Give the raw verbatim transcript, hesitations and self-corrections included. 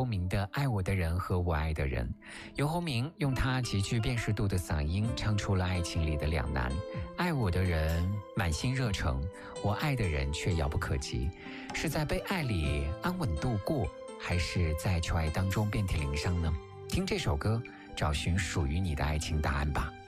鸣的《爱我的人和我爱的人》。游鸿明用他极具辨识度的嗓音唱出了爱情里的两难：爱我的人满心热诚，我爱的人却遥不可及。是在被爱里安稳度过，还是在求爱当中遍体鳞伤呢？听这首歌，找寻属于你的爱情答案吧。